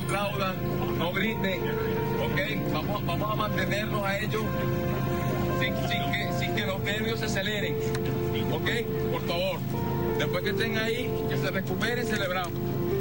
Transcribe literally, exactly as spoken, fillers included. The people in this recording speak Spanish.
aplaudan, no griten, ¿ok? Vamos, vamos a mantenernos a ellos sin, sin, que, sin que los nervios se aceleren, ¿ok? Por favor, después que estén ahí, que se recuperen, celebramos.